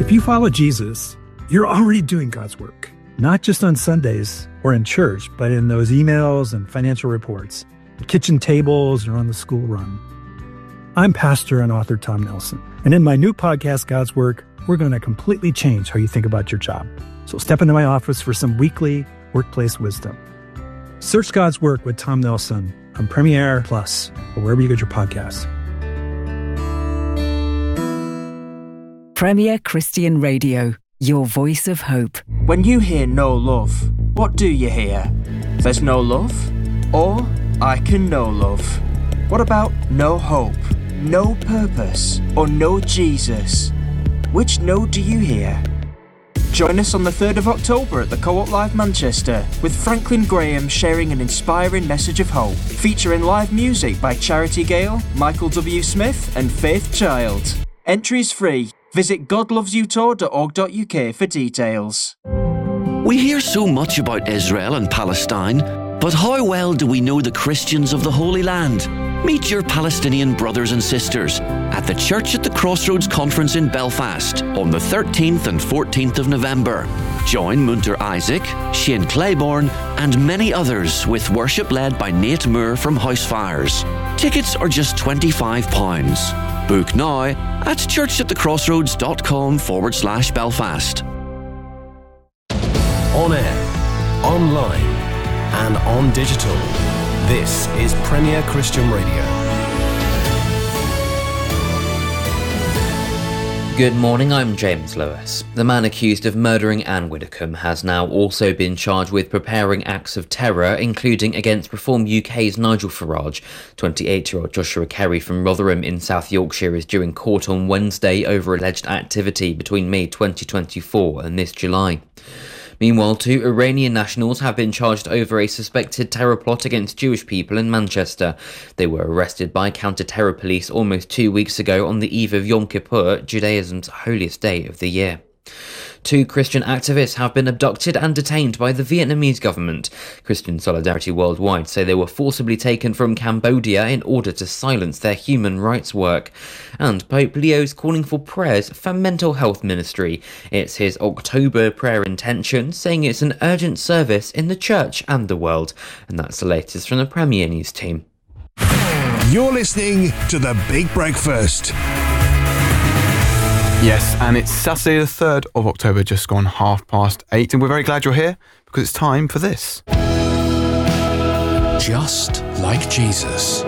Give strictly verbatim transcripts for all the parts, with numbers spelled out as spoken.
If you follow Jesus, you're already doing God's work, not just on Sundays or in church, but in those emails and financial reports, the kitchen tables, or on the school run. I'm pastor and author Tom Nelson, and in my new podcast, God's Work, we're going to completely change how you think about your job. So step into my office for some weekly workplace wisdom. Search God's Work with Tom Nelson on Premiere Plus or wherever you get your podcasts. Premier Christian Radio, your voice of hope. When you hear no love, what do you hear? There's no love? Or I can know love. What about no hope, no purpose, or no Jesus? Which no do you hear? Join us on the third of October at the Co-op Live Manchester with Franklin Graham sharing an inspiring message of hope, featuring live music by Charity Gale, Michael W. Smith and Faith Child. Entries free. Visit god loves you tour dot org dot U K for details. We hear so much about Israel and Palestine, but how well do we know the Christians of the Holy Land? Meet your Palestinian brothers and sisters at the Church at the Crossroads Conference in Belfast on the thirteenth and fourteenth of November. Join Munter Isaac, Shane Claiborne, and many others with worship led by Nate Moore from Housefires. Tickets are just twenty-five pounds. Book now at churchatthecrossroads.com forward slash Belfast. On air, online, and on digital. This is Premier Christian Radio. Good morning, I'm James Lewis. The man accused of murdering Anne Widdecombe has now also been charged with preparing acts of terror, including against Reform U K's Nigel Farage. twenty-eight-year-old Joshua Kerry from Rotherham in South Yorkshire is due in court on Wednesday over alleged activity between May twenty twenty-four and this July. Meanwhile, two Iranian nationals have been charged over a suspected terror plot against Jewish people in Manchester. They were arrested by counter-terror police almost two weeks ago on the eve of Yom Kippur, Judaism's holiest day of the year. Two Christian activists have been abducted and detained by the Vietnamese government. Christian Solidarity Worldwide say they were forcibly taken from Cambodia in order to silence their human rights work. And Pope Leo's calling for prayers for mental health ministry. It's his October prayer intention, saying it's an urgent service in the church and the world. And that's the latest from the Premier News team. You're listening to The Big Breakfast. Yes, and it's Saturday the third of October, just gone half past eight, and we're very glad you're here because it's time for this. Just like Jesus.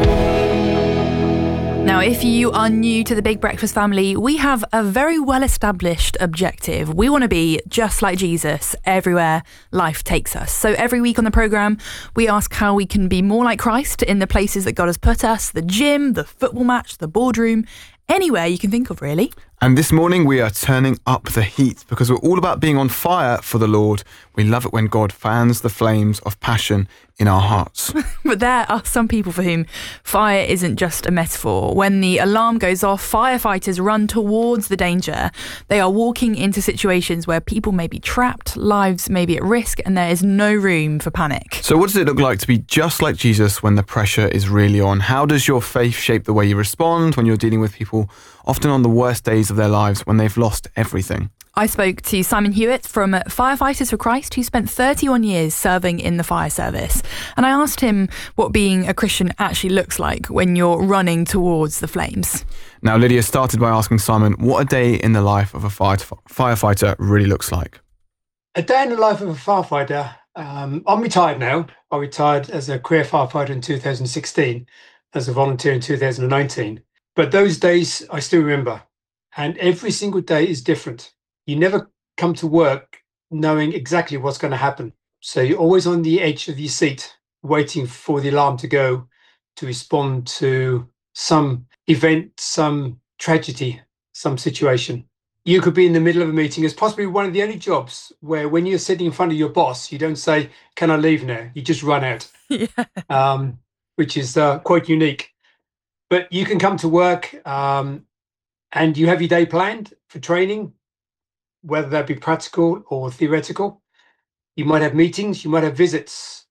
Now, if you are new to the Big Breakfast family, we have a very well-established objective. We want to be just like Jesus everywhere life takes us. So every week on the programme, we ask how we can be more like Christ in the places that God has put us, the gym, the football match, the boardroom, anywhere you can think of, really. And this morning we are turning up the heat because we're all about being on fire for the Lord. We love it when God fans the flames of passion in our hearts. But there are some people for whom fire isn't just a metaphor. When the alarm goes off, firefighters run towards the danger. They are walking into situations where people may be trapped, lives may be at risk, and there is no room for panic. So what does it look like to be just like Jesus when the pressure is really on? How does your faith shape the way you respond when you're dealing with people often on the worst days of their lives when they've lost everything? I spoke to Simon Hewitt from Firefighters for Christ, who spent thirty-one years serving in the fire service. And I asked him what being a Christian actually looks like when you're running towards the flames. Now, Lydia started by asking Simon what a day in the life of a fire- firefighter really looks like. A day in the life of a firefighter, um, I'm retired now. I retired as a career firefighter in two thousand sixteen, as a volunteer in two thousand nineteen. But those days I still remember. And every single day is different. You never come to work knowing exactly what's going to happen. So you're always on the edge of your seat, waiting for the alarm to go to respond to some event, some tragedy, some situation. You could be in the middle of a meeting. It's possibly one of the only jobs where when you're sitting in front of your boss, you don't say, "Can I leave now?" You just run out, Yeah. um, which is uh, quite unique. But you can come to work um, and you have your day planned for training, whether that be practical or theoretical. You might have meetings, you might have visits,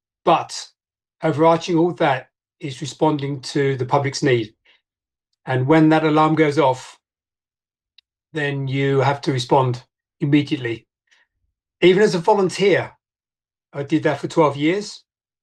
but overarching all that is responding to the public's need. And when that alarm goes off, then you have to respond immediately. Even as a volunteer, I did that for twelve years.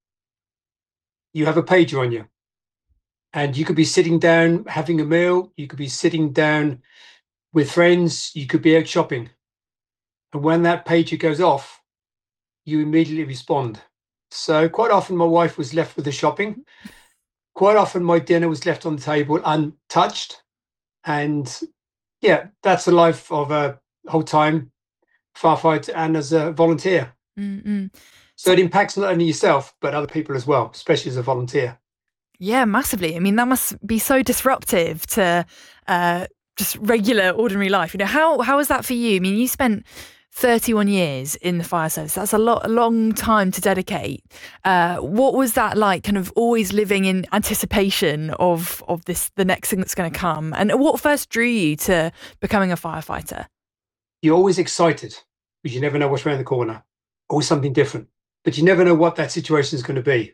You have a pager on you, and you could be sitting down having a meal. You could be sitting down with friends. You could be out shopping. And when that pager goes off, you immediately respond. So quite often my wife was left with the shopping. Quite often my dinner was left on the table untouched. And yeah, that's the life of a whole-time firefighter and as a volunteer. Mm-mm. So it impacts not only yourself, but other people as well, especially as a volunteer. Yeah, massively. I mean, that must be so disruptive to uh, just regular, ordinary life. You know, how how was that for you? I mean, you spent thirty-one years in the fire service. That's a lot, a long time to dedicate. Uh, what was that like, kind of always living in anticipation of of this, the next thing that's going to come? And what first drew you to becoming a firefighter? You're always excited because you never know what's around the corner. Always something different. But you never know what that situation is going to be.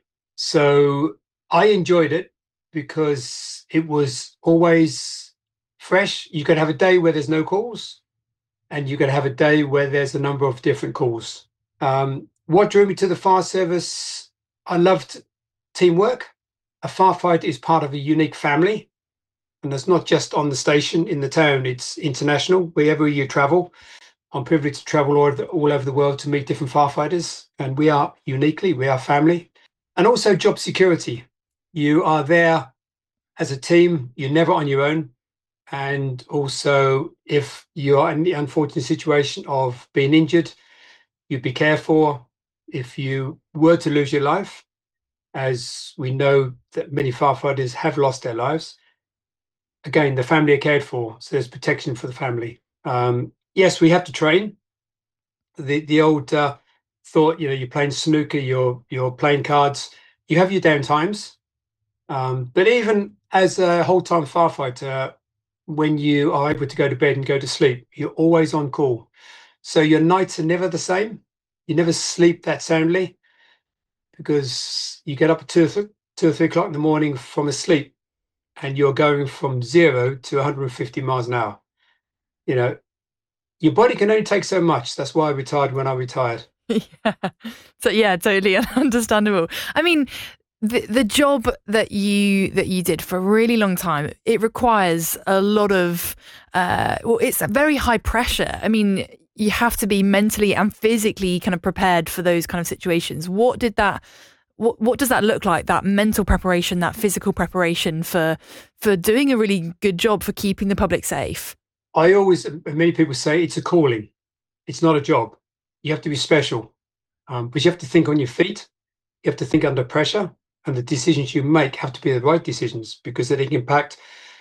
So I enjoyed it because it was always fresh. You could have a day where there's no calls, and you could have a day where there's a number of different calls. Um, what drew me to the fire service? I loved teamwork. A firefighter is part of a unique family. And that's not just on the station in the town, it's international. Wherever you travel, I'm privileged to travel all over, the, all over the world to meet different firefighters. And we are uniquely, we are family. And also job security. You are there as a team, you're never on your own. And also, if you are in the unfortunate situation of being injured, you'd be cared for. If you were to lose your life, as we know that many firefighters have lost their lives, again, the family are cared for. So there's protection for the family. Um, yes, we have to train. The the old uh, thought, you know, you're playing snooker, you're, you're playing cards, you have your down times. Um, but even as a whole-time firefighter, when you are able to go to bed and go to sleep, you're always on call. So your nights are never the same. You never sleep that soundly because you get up at two or, th- two or three o'clock in the morning from a sleep and you're going from zero to one hundred fifty miles an hour. You know, your body can only take so much. That's why I retired when I retired. Yeah. So yeah, totally understandable. I mean, The the job that you that you did for a really long time, it requires a lot of, uh, well, it's a very high pressure. I mean, you have to be mentally and physically kind of prepared for those kind of situations. What did that, what what does that look like? That mental preparation, that physical preparation for for doing a really good job for keeping the public safe? I always, many people say it's a calling. It's not a job. You have to be special, um, but you have to think on your feet. You have to think under pressure. And the decisions you make have to be the right decisions because they can impact,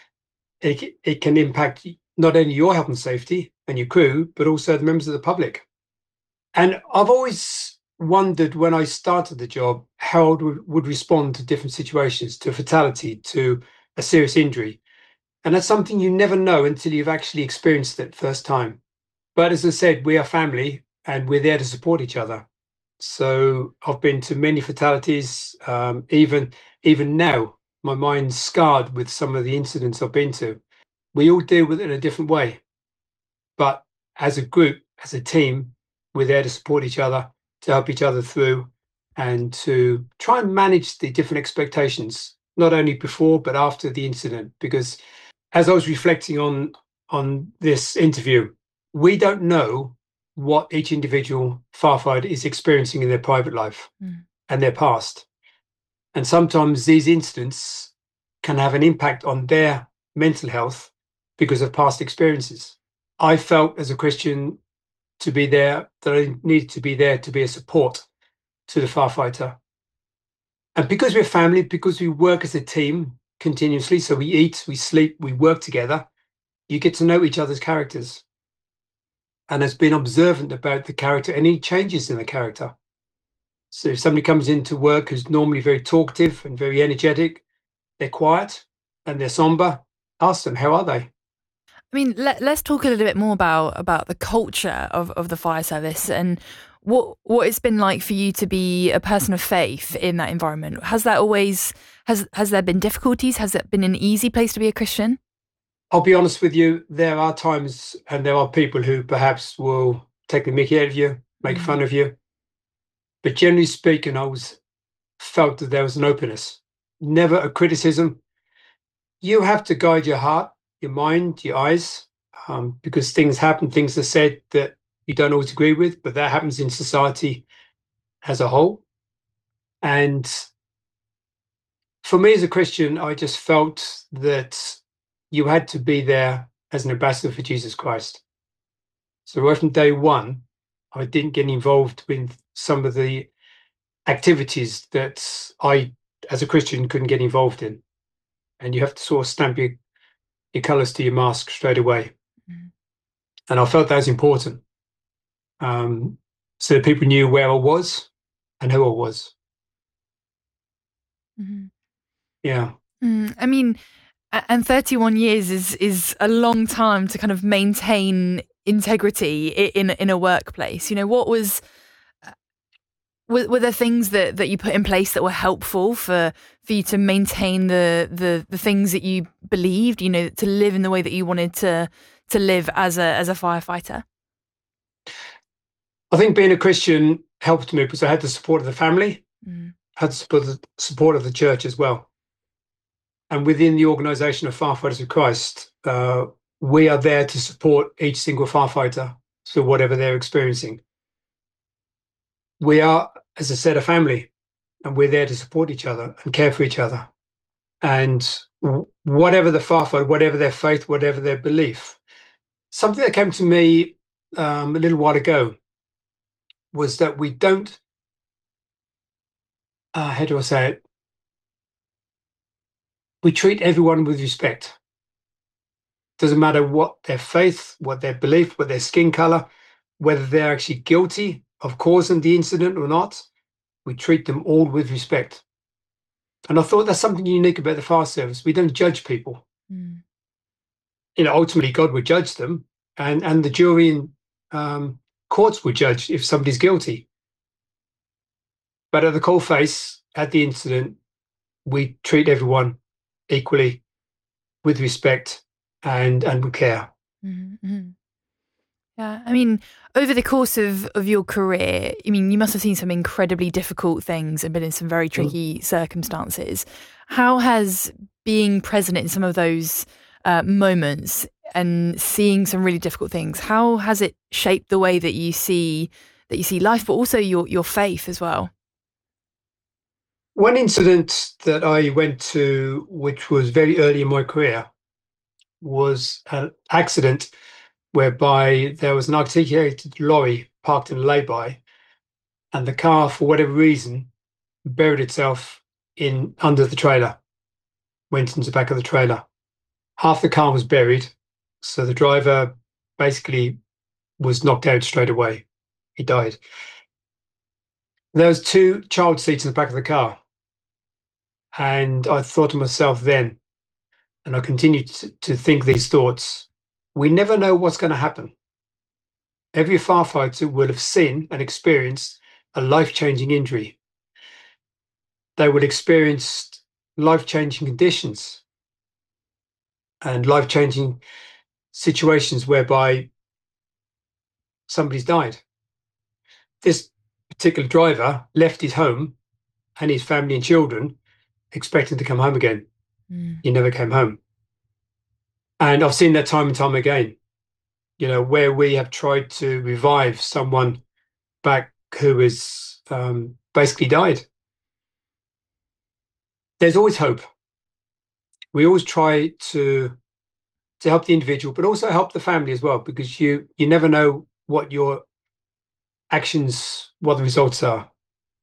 it, it can impact not only your health and safety and your crew, but also the members of the public. And I've always wondered when I started the job, how I would, would respond to different situations, to a fatality, to a serious injury. And that's something you never know until you've actually experienced it first time. But as I said, we are family and we're there to support each other. So I've been to many fatalities. Um, even even now, my mind's scarred with some of the incidents I've been to. We all deal with it in a different way. But as a group, as a team, we're there to support each other, to help each other through, and to try and manage the different expectations, not only before, but after the incident. Because as I was reflecting on, on this interview, we don't know what each individual firefighter is experiencing in their private life mm. and their past. And sometimes these incidents can have an impact on their mental health because of past experiences. I felt as a Christian to be there, that I needed to be there to be a support to the firefighter. And because we're family, because we work as a team continuously, so we eat, we sleep, we work together, you get to know each other's characters. And has been observant about the character, any changes in the character. So if somebody comes into work who's normally very talkative and very energetic, they're quiet and they're somber, ask them, how are they? I mean, let, let's talk a little bit more about, about the culture of, of the fire service and what what it's been like for you to be a person of faith in that environment. Has that always, has has there been difficulties? Has it been an easy place to be a Christian? I'll be honest with you, there are times and there are people who perhaps will take the mickey out of you, make mm. fun of you. But generally speaking, I was felt that there was an openness, never a criticism. You have to guide your heart, your mind, your eyes, um, because things happen, things are said that you don't always agree with, but that happens in society as a whole. And for me as a Christian, I just felt that you had to be there as an ambassador for Jesus Christ. So right from day one, I didn't get involved with some of the activities that I, as a Christian, couldn't get involved in. And you have to sort of stamp your, your colours to your mask straight away. Mm-hmm. And I felt that was important. Um, so that people knew where I was and who I was. Mm-hmm. Yeah. Mm, I mean, and thirty-one years is is a long time to kind of maintain integrity in in a workplace. You know, what was were, were there things that, that you put in place that were helpful for for you to maintain the the the things that you believed? You know, to live in the way that you wanted to to live as a as a firefighter. I think being a Christian helped me because I had the support of the family, mm. had the support of the church as well. And within the organisation of Firefighters of Christ, uh, we are there to support each single firefighter through whatever they're experiencing. We are, as I said, a family, and we're there to support each other and care for each other. And whatever the firefighter, whatever their faith, whatever their belief, something that came to me um, a little while ago was that we don't, uh, how do I say it? We treat everyone with respect. Doesn't matter what their faith, what their belief, what their skin color, whether they're actually guilty of causing the incident or not, we treat them all with respect. And I thought that's something unique about the fire service. We don't judge people. Mm. You know, ultimately God would judge them, and, and the jury and um, courts would judge if somebody's guilty. But at the coalface, at the incident, we treat everyone equally, with respect and and with care. Mm-hmm. Yeah, I mean, over the course of, of your career, I mean, you must have seen some incredibly difficult things and been in some very tricky mm. circumstances. How has being present in some of those uh, moments and seeing some really difficult things, how has it shaped the way that you see that you see life, but also your your faith as well? One incident that I went to, which was very early in my career, was an accident whereby there was an articulated lorry parked in a lay-by, and the car, for whatever reason, buried itself in under the trailer, went into the back of the trailer. Half the car was buried, so the driver basically was knocked out straight away. He died. There was two child seats in the back of the car. And I thought to myself then, and I continued to, to think these thoughts, we never know what's going to happen. Every firefighter will have seen and experienced a life-changing injury. They will experience life-changing conditions and life-changing situations whereby somebody's died. This particular driver left his home and his family and children expecting to come home again. Mm. He never came home. And I've seen that time and time again, you know, where we have tried to revive someone back who has um, basically died. There's always hope. We always try to to help the individual, but also help the family as well, because you you never know what your actions, what the results are.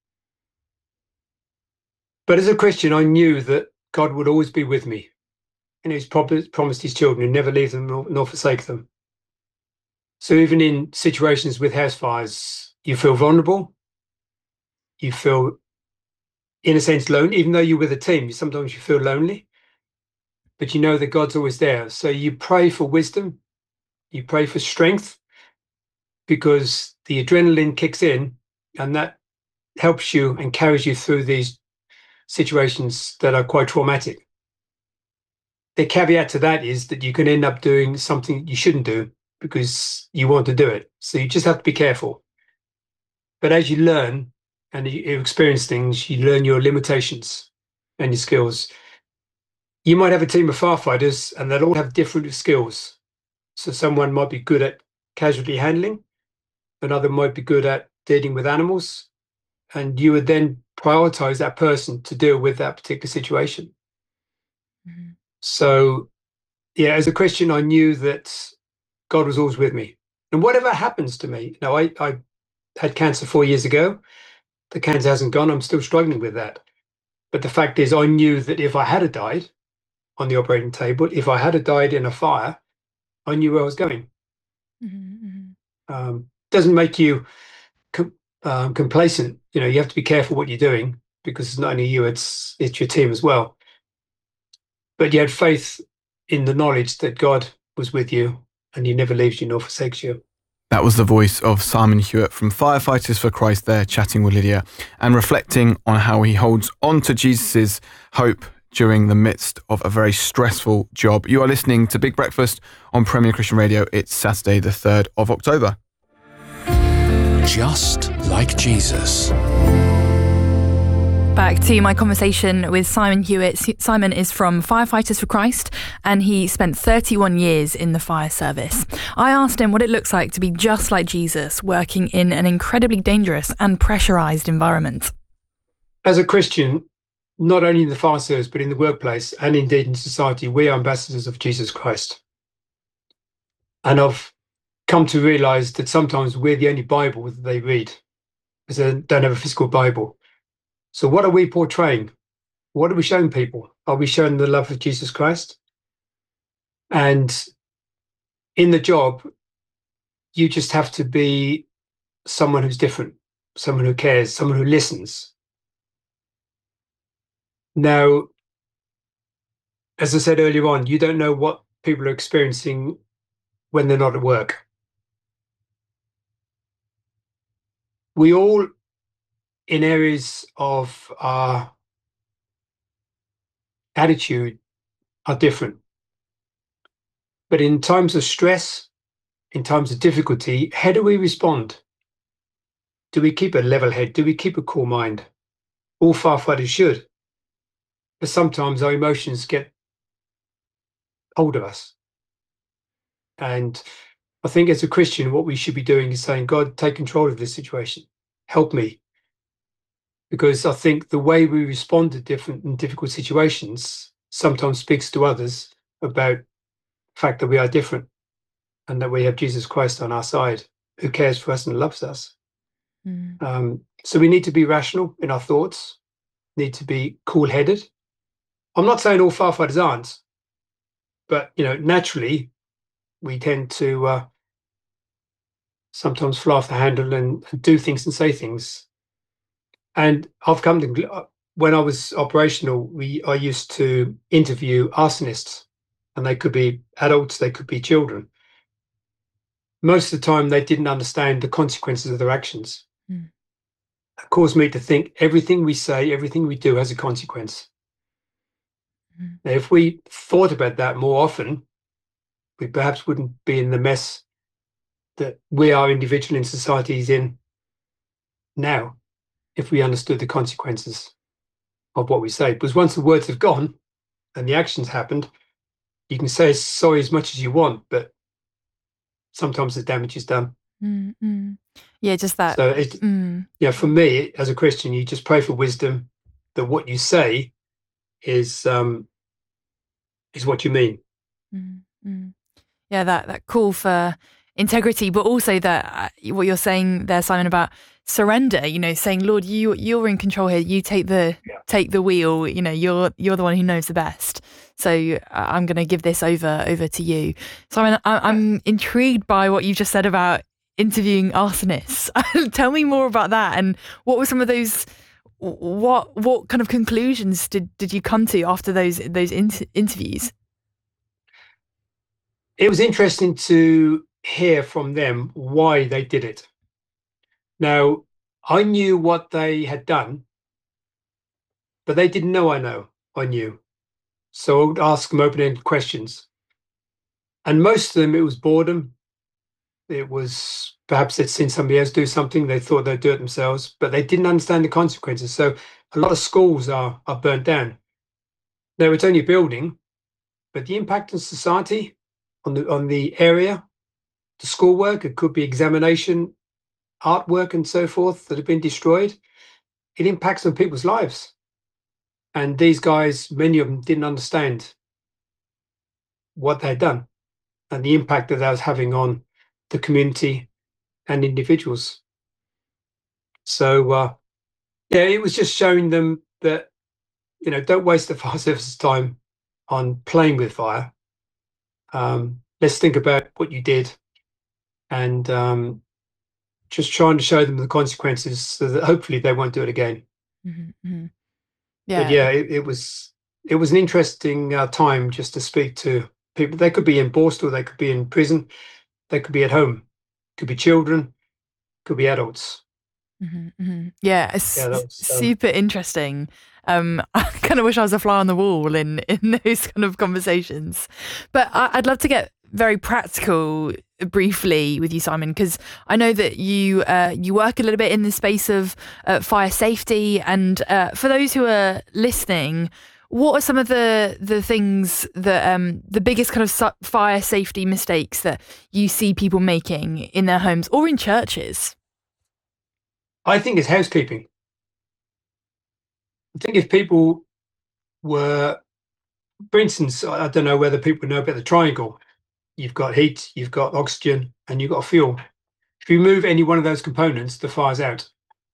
But as a Christian, I knew that God would always be with me. And he's promised his children to never leave them nor, nor forsake them. So even in situations with house fires, you feel vulnerable. You feel, in a sense, lonely. Even though you're with a team, sometimes you feel lonely. But you know that God's always there. So you pray for wisdom. You pray for strength, because the adrenaline kicks in and that helps you and carries you through these situations that are quite traumatic. the caveat to that is that you can end up doing something you shouldn't do because you want to do it. So you just have to be careful. But as you learn and you experience things, you learn your limitations and your skills. You might have a team of firefighters and they'll all have different skills. So someone might be good at casualty handling, another might be good at dealing with animals, and you would then prioritize that person to deal with that particular situation. Mm-hmm. So, yeah, as a Christian, I knew that God was always with me. And whatever happens to me, you know, I, I had cancer four years ago. The cancer hasn't gone. I'm still struggling with that. But the fact is, I knew that if I had died on the operating table, if I had died in a fire, I knew where I was going. Mm-hmm. Um, doesn't make you com- um, complacent. You know, you have to be careful what you're doing because it's not only you, it's it's your team as well. But you had faith in the knowledge that God was with you and He never leaves you nor forsakes you. That was the voice of Simon Hewitt from Firefighters for Christ there, chatting with Lydia and reflecting on how he holds on to Jesus' hope during the midst of a very stressful job. You are listening to Big Breakfast on Premier Christian Radio. It's Saturday, the third of October. Just like Jesus. Back to my conversation with Simon Hewitt. Simon is from Firefighters for Christ and he spent thirty-one years in the fire service. I asked him what it looks like to be just like Jesus, working in an incredibly dangerous and pressurised environment. As a Christian, not only in the fire service, but in the workplace and indeed in society, we are ambassadors of Jesus Christ. And I've come to realise that sometimes we're the only Bible that they read, because they don't have a physical Bible. So what are we portraying? What are we showing people? Are we showing the love of Jesus Christ? And in the job, you just have to be someone who's different, someone who cares, someone who listens. Now, as I said earlier on, you don't know what people are experiencing when they're not at work. We all, in areas of our attitude, are different. But in times of stress, in times of difficulty, how do we respond? Do we keep a level head? Do we keep a cool mind? All firefighters should. But sometimes our emotions get hold of us. And I think as a Christian, what we should be doing is saying, God, take control of this situation. Help me. Because I think the way we respond to different and difficult situations sometimes speaks to others about the fact that we are different and that we have Jesus Christ on our side who cares for us and loves us. Mm. Um, so we need to be rational in our thoughts, need to be cool-headed. I'm not saying all firefighters aren't, but, you know, naturally we tend to uh, sometimes fly off the handle and, and do things and say things. And I've come to, when I was operational, we I used to interview arsonists, and they could be adults, they could be children. Most of the time, they didn't understand the consequences of their actions. Mm. It caused me to think everything we say, everything we do has a consequence. Mm. Now, if we thought about that more often, we perhaps wouldn't be in the mess that we are individually in societies in now, if we understood the consequences of what we say. Because once the words have gone and the actions happened, you can say sorry as much as you want, but sometimes the damage is done. Mm-hmm. Yeah, just that. So, it, mm. yeah, for me, as a Christian, you just pray for wisdom that what you say is um, is what you mean. Mm-hmm. Yeah, that, that call for integrity, but also that uh, what you're saying there, Simon, about surrender, you know, saying, Lord, you you're in control here, you take the yeah. take the wheel, you know, you're you're the one who knows the best, so uh, I'm going to give this over over to you. So I mean, I, I'm intrigued by what you've just said about interviewing arsonists. Tell me more about that, and what were some of those what what kind of conclusions did did you come to after those those inter- interviews? It was interesting to hear from them why they did it. Now, I knew what they had done, but they didn't know I know I knew. So I would ask them open-ended questions. And most of them, it was boredom. It was perhaps they'd seen somebody else do something. They thought they'd do it themselves, but they didn't understand the consequences. So a lot of schools are, are burnt down. Now, it's only a building, but the impact on society, on the, on the area, the schoolwork, it could be examination, artwork and so forth that have been destroyed. It impacts on people's lives. And these guys, many of them didn't understand what they'd done and the impact that that was having on the community and individuals. So, uh, yeah, it was just showing them that, you know, don't waste the fire service's time on playing with fire. Um, let's think about what you did and um, just trying to show them the consequences so that hopefully they won't do it again. Mm-hmm, mm-hmm. Yeah, but yeah, it, it was it was an interesting uh, time just to speak to people. They could be in Borstal, they could be in prison, they could be at home, could be children, could be adults. Mm-hmm, mm-hmm. Yeah, it's yeah, was, um, super interesting. Um, I kind of wish I was a fly on the wall in, in those kind of conversations. But I, I'd love to get very practical briefly with you, Simon, because I know that you uh, you work a little bit in the space of uh, fire safety. And uh, for those who are listening, what are some of the the things that um, the biggest kind of su- fire safety mistakes that you see people making in their homes or in churches? I think it's housekeeping. I think if people were, for instance, I don't know whether people know about the triangle. You've got heat, you've got oxygen, and you've got fuel. If you move any one of those components, the fire's out.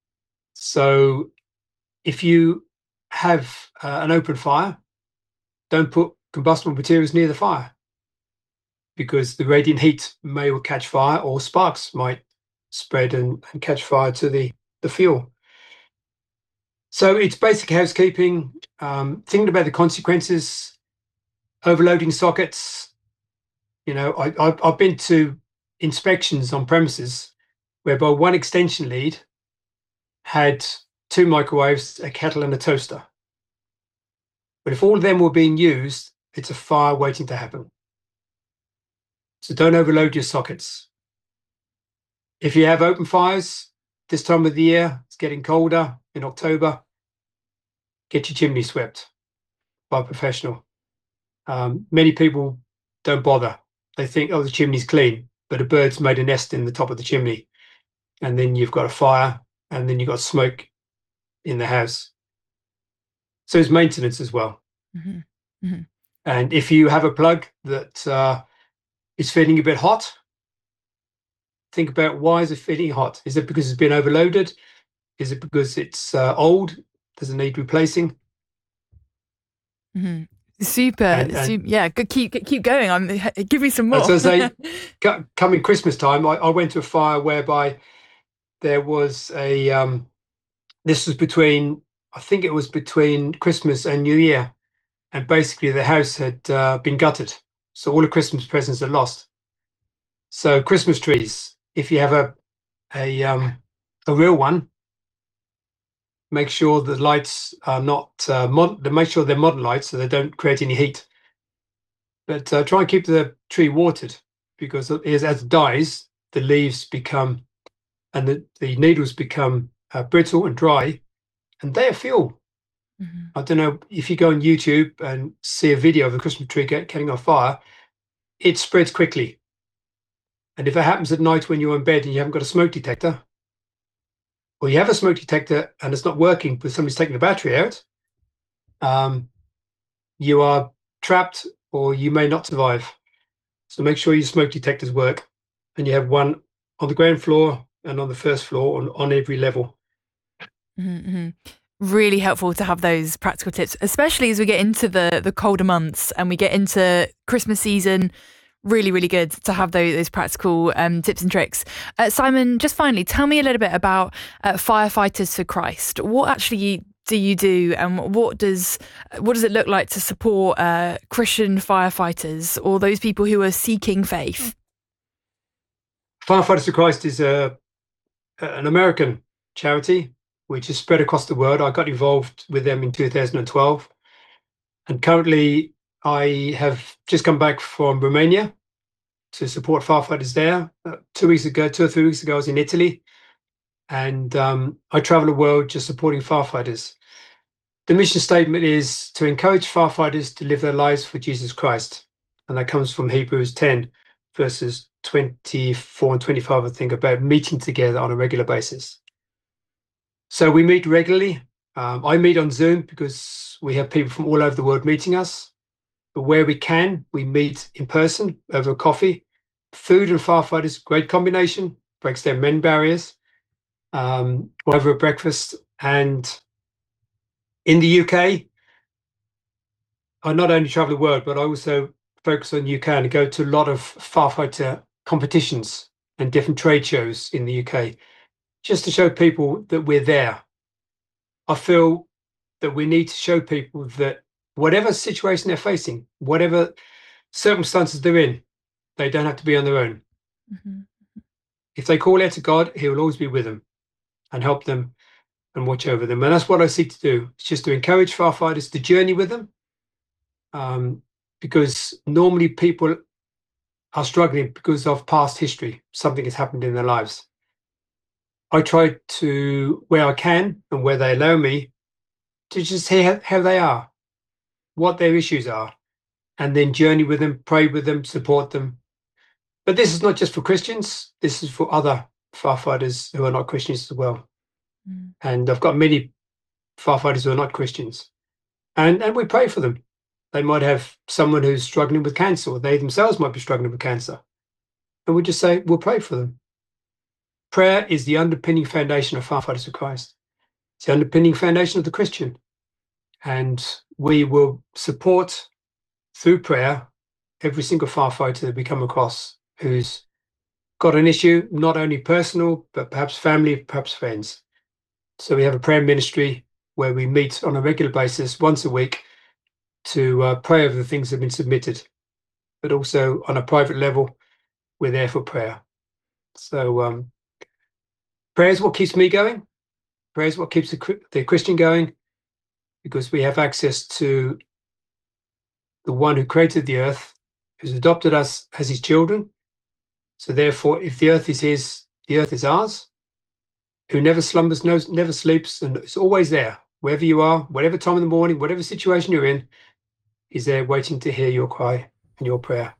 So if you have uh, an open fire, don't put combustible materials near the fire because the radiant heat may well catch fire or sparks might spread and, and catch fire to the, the fuel. So it's basic housekeeping, um, thinking about the consequences, overloading sockets. You know, I, I, I've been to inspections on premises whereby one extension lead had two microwaves, a kettle and a toaster. But if all of them were being used, it's a fire waiting to happen. So don't overload your sockets. If you have open fires this time of the year, it's getting colder in October, get your chimney swept by a professional. Um, many people don't bother. They think, oh, the chimney's clean, but a bird's made a nest in the top of the chimney. And then you've got a fire, and then you've got smoke in the house. So it's maintenance as well. Mm-hmm. Mm-hmm. And if you have a plug that uh, is feeling a bit hot, think about why is it feeling hot? Is it because it's been overloaded? Is it because it's uh, old? Does it need replacing? Mm-hmm. Super, and, and, super, yeah. Good, keep keep going. I'm give me some more. So say, coming Christmas time, I, I went to a fire whereby there was a. Um, this was between, I think it was between Christmas and New Year, and basically the house had uh, been gutted, so all the Christmas presents are lost. So Christmas trees, if you have a a um, a real one, make sure the lights are not uh, mod- make sure they're modern lights so they don't create any heat. But uh, try and keep the tree watered because as, as it dies, the leaves become and the, the needles become uh, brittle and dry, and they are fuel. Mm-hmm. I don't know if you go on YouTube and see a video of a Christmas tree get, getting on fire, it spreads quickly. And if it happens at night when you're in bed and you haven't got a smoke detector, or you have a smoke detector and it's not working because somebody's taking the battery out, um, you are trapped or you may not survive. So make sure your smoke detectors work and you have one on the ground floor and on the first floor on, on every level. Mm-hmm. Really helpful to have those practical tips, especially as we get into the, the colder months and we get into Christmas season. Really, really good to have those, those practical um, tips and tricks. Uh, Simon, just finally, tell me a little bit about uh, Firefighters for Christ. What actually do you do, and what does what does it look like to support uh, Christian firefighters or those people who are seeking faith? Firefighters for Christ is a an American charity which is spread across the world. I got involved with them in two thousand twelve, and currently I have just come back from Romania to support firefighters there. Uh, two weeks ago, two or three weeks ago, I was in Italy, and um, I travel the world just supporting firefighters. The mission statement is to encourage firefighters to live their lives for Jesus Christ. And that comes from Hebrews ten, verses twenty-four and twenty-five, I think, about meeting together on a regular basis. So we meet regularly. Um, I meet on Zoom because we have people from all over the world meeting us. But where we can, we meet in person over a coffee. Food and firefighters, great combination, breaks down many barriers, um, over a breakfast. And in the U K, I not only travel the world, but I also focus on U K and go to a lot of firefighter competitions and different trade shows in the U K, just to show people that we're there. I feel that we need to show people that whatever situation they're facing, whatever circumstances they're in, they don't have to be on their own. Mm-hmm. If they call out to God, he will always be with them and help them and watch over them. And that's what I seek to do. It's just to encourage firefighters to journey with them, um, because normally people are struggling because of past history. Something has happened in their lives. I try to, where I can and where they allow me, to just hear how they are, what their issues are, and then journey with them, pray with them, support them. But this is not just for Christians. This is for other firefighters who are not Christians as well. Mm. And I've got many firefighters who are not Christians. And, and we pray for them. They might have someone who's struggling with cancer, or they themselves might be struggling with cancer. And we just say, we'll pray for them. Prayer is the underpinning foundation of Firefighters for Christ. It's the underpinning foundation of the Christian. And we will support, through prayer, every single firefighter that we come across who's got an issue, not only personal, but perhaps family, perhaps friends. So we have a prayer ministry where we meet on a regular basis, once a week, to uh, pray over the things that have been submitted. But also on a private level, we're there for prayer. So um, prayer is what keeps me going. Prayer is what keeps the, the Christian going, because we have access to the one who created the earth, who's adopted us as his children. So therefore, if the earth is his, the earth is ours, who never slumbers, knows, never sleeps, and is always there, wherever you are, whatever time in the morning, whatever situation you're in, is there waiting to hear your cry and your prayer.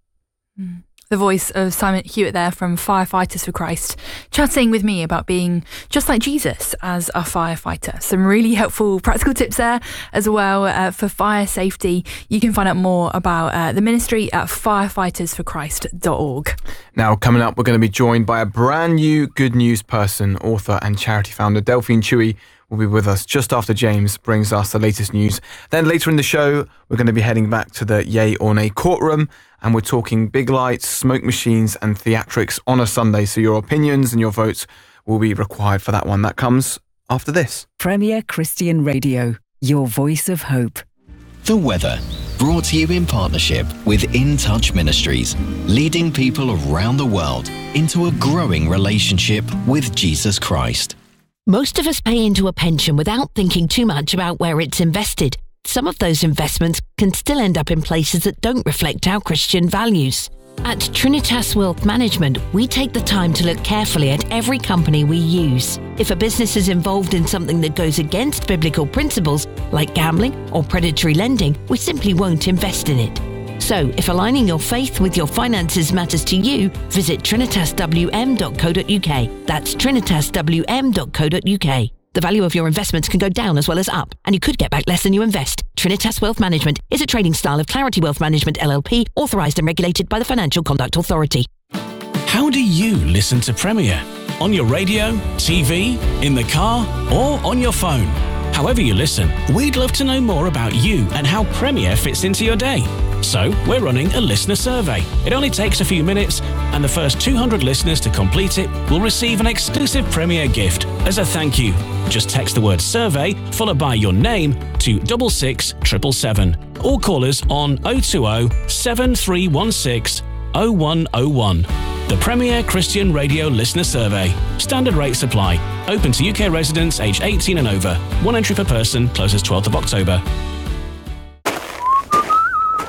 Mm. The voice of Simon Hewitt there from Firefighters for Christ, chatting with me about being just like Jesus as a firefighter. Some really helpful practical tips there as well uh, for fire safety. You can find out more about uh, the ministry at firefighters for christ dot org. Now, coming up, we're going to be joined by a brand new good news person, author and charity founder Delphine Chewy will be with us just after James brings us the latest news. Then later in the show, we're going to be heading back to the Yay or Nay courtroom, and we're talking big lights, smoke machines and theatrics on a Sunday. So your opinions and your votes will be required for that one. That comes after this. Premier Christian Radio, your voice of hope. The weather, brought to you in partnership with In Touch Ministries, leading people around the world into a growing relationship with Jesus Christ. Most of us pay into a pension without thinking too much about where it's invested. Some of those investments can still end up in places that don't reflect our Christian values. At Trinitas Wealth Management, we take the time to look carefully at every company we use. If a business is involved in something that goes against biblical principles, like gambling or predatory lending, we simply won't invest in it. So, if aligning your faith with your finances matters to you, visit trinitas w m dot co dot u k. That's trinitas w m dot co dot u k. The value of your investments can go down as well as up, and you could get back less than you invest. Trinitas Wealth Management is a trading style of Clarity Wealth Management L L P, authorised and regulated by the Financial Conduct Authority. How do you listen to Premier? On your radio, T V, in the car, or on your phone? However you listen, we'd love to know more about you and how Premier fits into your day. So, we're running a listener survey. It only takes a few minutes, and the first two hundred listeners to complete it will receive an exclusive Premier gift as a thank you. Just text the word survey followed by your name to six six seven seven seven or call us on oh two oh, seven three one six, oh one oh one. The Premier Christian Radio Listener Survey. Standard rates apply. Open to U K residents aged eighteen and over. One entry per person. Closes twelfth of October.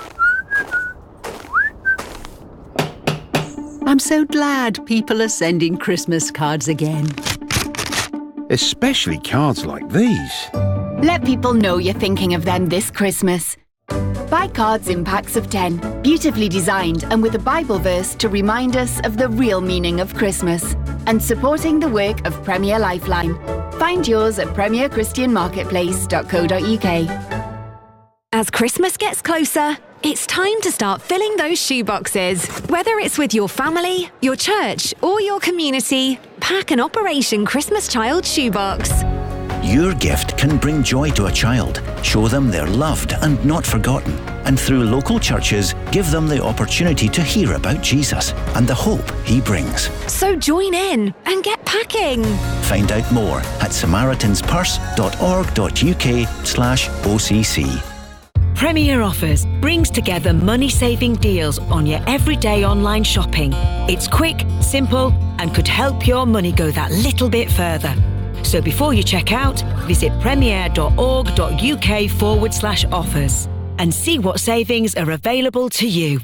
I'm so glad people are sending Christmas cards again. Especially cards like these. Let people know you're thinking of them this Christmas. Buy cards in packs of ten, beautifully designed and with a Bible verse to remind us of the real meaning of Christmas, and supporting the work of Premier Lifeline. Find yours at premier christian marketplace dot co dot uk. As Christmas gets closer, it's time to start filling those shoeboxes. Whether it's with your family, your church, or your community, pack an Operation Christmas Child shoebox. Your gift can bring joy to a child, show them they're loved and not forgotten, and through local churches, give them the opportunity to hear about Jesus and the hope he brings. So join in and get packing. Find out more at samaritanspurse dot org dot uk slash O C C. Premier Offers brings together money-saving deals on your everyday online shopping. It's quick, simple, and could help your money go that little bit further. So before you check out, visit premier dot org dot uk forward slash offers and see what savings are available to you.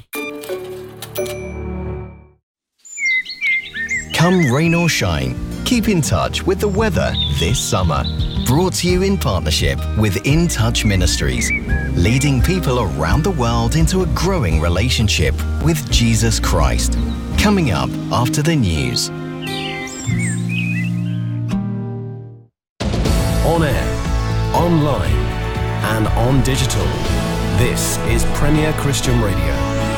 Come rain or shine, keep in touch with the weather this summer. Brought to you in partnership with In Touch Ministries, leading people around the world into a growing relationship with Jesus Christ. Coming up after the news. On air, online, and on digital. This is Premier Christian Radio.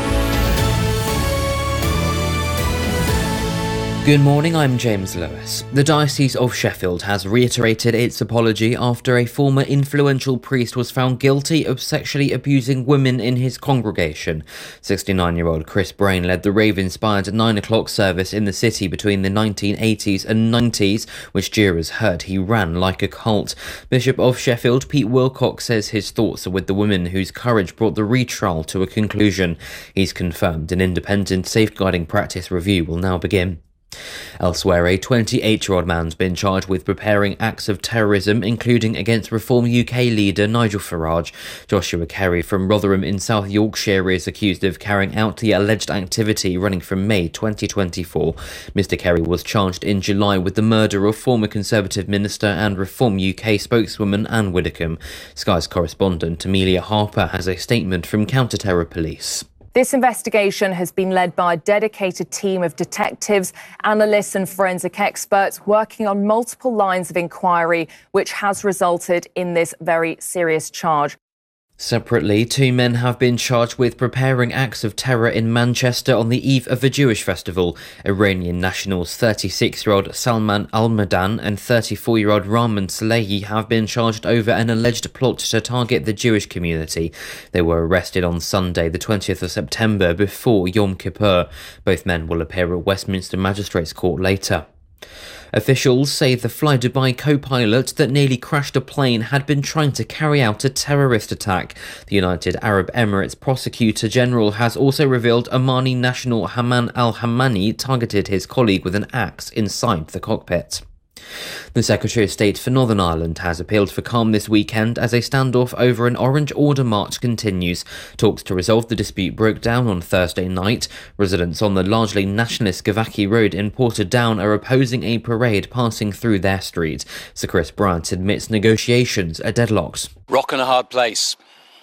Good morning, I'm James Lewis. The Diocese of Sheffield has reiterated its apology after a former influential priest was found guilty of sexually abusing women in his congregation. sixty-nine-year-old Chris Brain led the rave-inspired nine o'clock service in the city between the nineteen eighties and nineties, which jurors heard he ran like a cult. Bishop of Sheffield, Pete Wilcox, says his thoughts are with the women whose courage brought the retrial to a conclusion. He's confirmed an independent safeguarding practice review will now begin. Elsewhere, a twenty-eight-year-old man's been charged with preparing acts of terrorism, including against Reform U K leader Nigel Farage. Joshua Kerry from Rotherham in South Yorkshire is accused of carrying out the alleged activity running from May twenty twenty-four. Mister Kerry was charged in July with the murder of former Conservative minister and Reform U K spokeswoman Anne Widdecombe. Sky's correspondent Amelia Harper has a statement from Counter-Terror Police. This investigation has been led by a dedicated team of detectives, analysts and forensic experts working on multiple lines of inquiry, which has resulted in this very serious charge. Separately, two men have been charged with preparing acts of terror in Manchester on the eve of a Jewish festival. Iranian nationals thirty-six-year-old Salman Al-Madan and thirty-four-year-old Rahman Salehi have been charged over an alleged plot to target the Jewish community. They were arrested on Sunday, the twentieth of September, before Yom Kippur. Both men will appear at Westminster Magistrates Court later. Officials say the Fly Dubai co-pilot that nearly crashed a plane had been trying to carry out a terrorist attack. The United Arab Emirates Prosecutor General has also revealed Omani national Haman al-Hammani targeted his colleague with an axe inside the cockpit. The Secretary of State for Northern Ireland has appealed for calm this weekend as a standoff over an Orange Order march continues. Talks to resolve the dispute broke down on Thursday night. Residents on the largely nationalist Gavaki Road in Portadown are opposing a parade passing through their street. Sir Chris Bryant admits negotiations are deadlocked. Rock and a hard place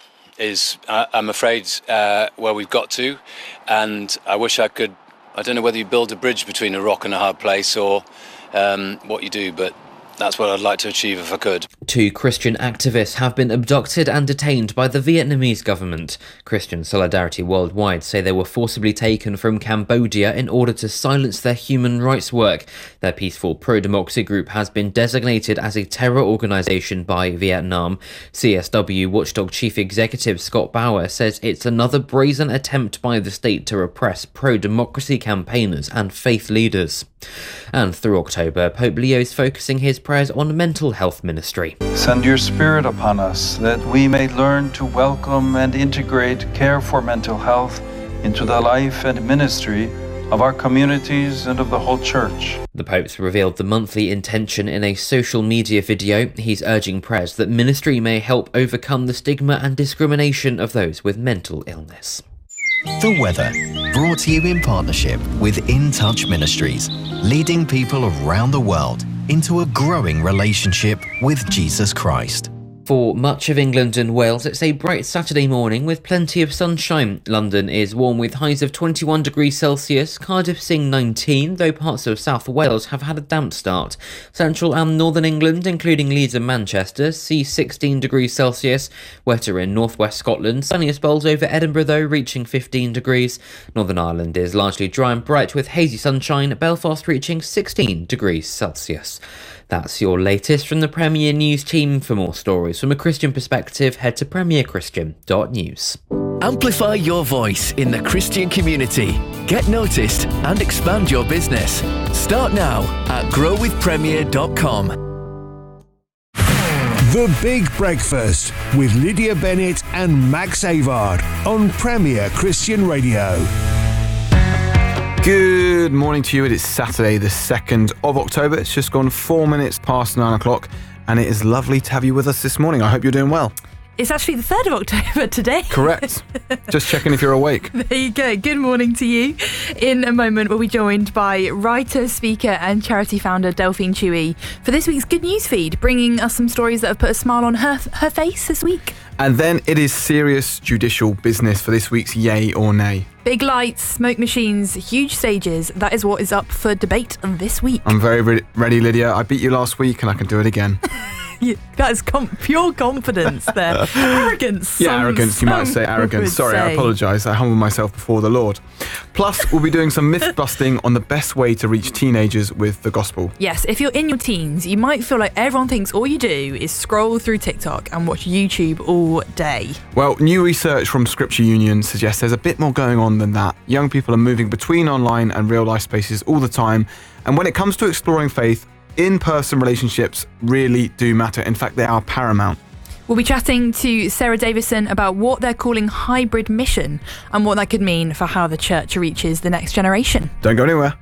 is, uh, I'm afraid, uh, where we've got to, and I wish I could, I don't know whether you build a bridge between a rock and a hard place or Um, what you do, but that's what I'd like to achieve if I could. Two Christian activists have been abducted and detained by the Vietnamese government. Christian Solidarity Worldwide say they were forcibly taken from Cambodia in order to silence their human rights work. Their peaceful pro-democracy group has been designated as a terror organisation by Vietnam. C S W Watchdog Chief Executive Scott Bauer says it's another brazen attempt by the state to repress pro-democracy campaigners and faith leaders. And through October, Pope Leo is focusing his prayers on mental health ministry. Send your Spirit upon us, that we may learn to welcome and integrate care for mental health into the life and ministry of our communities and of the whole Church. The Pope's revealed the monthly intention in a social media video. He's urging prayers that ministry may help overcome the stigma and discrimination of those with mental illness. The weather, brought to you in partnership with In Touch Ministries, leading people around the world into a growing relationship with Jesus Christ. For much of England and Wales, it's a bright Saturday morning with plenty of sunshine. London is warm with highs of twenty-one degrees Celsius, Cardiff seeing nineteen, though parts of South Wales have had a damp start. Central and northern England, including Leeds and Manchester, see sixteen degrees Celsius. Wetter in northwest Scotland, sunnier spells over Edinburgh though, reaching fifteen degrees. Northern Ireland is largely dry and bright with hazy sunshine, Belfast reaching sixteen degrees Celsius. That's your latest from the Premier News team. For more stories from a Christian perspective, head to premier christian dot news. Amplify your voice in the Christian community. Get noticed and expand your business. Start now at grow with premier dot com. The Big Breakfast with Lydia Bennett and Max Avard on Premier Christian Radio. Good morning to you. It is Saturday, the second of October. It's just gone four minutes past nine o'clock, and it is lovely to have you with us this morning. I hope you're doing well. It's actually the third of October today. Correct. Just checking if you're awake. There you go. Good morning to you. In a moment, we'll be joined by writer, speaker and charity founder Delphine Chewy for this week's Good News feed, bringing us some stories that have put a smile on her her face this week. And then it is serious judicial business for this week's Yay or Nay. Big lights, smoke machines, huge stages. That is what is up for debate this week. I'm very re- ready, Lydia. I beat you last week and I can do it again. That is com- pure confidence there. Arrogance. Yeah, some, arrogance. You might say arrogance. Sorry, say. I apologise. I humble myself before the Lord. Plus, we'll be doing some myth busting on the best way to reach teenagers with the gospel. Yes, if you're in your teens, you might feel like everyone thinks all you do is scroll through TikTok and watch YouTube all day. Well, new research from Scripture Union suggests there's a bit more going on than that. Young people are moving between online and real life spaces all the time. And when it comes to exploring faith, in-person relationships really do matter. In fact, they are paramount. We'll be chatting to Sarah Davison about what they're calling hybrid mission and what that could mean for how the church reaches the next generation. Don't go anywhere.